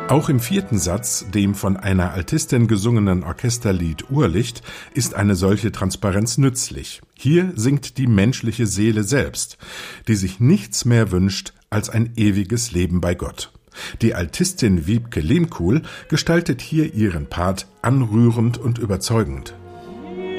Auch im 4. Satz, dem von einer Altistin gesungenen Orchesterlied Urlicht, ist eine solche Transparenz nützlich. Hier singt die menschliche Seele selbst, die sich nichts mehr wünscht als ein ewiges Leben bei Gott. Die Altistin Wiebke Lehmkuhl gestaltet hier ihren Part anrührend und überzeugend.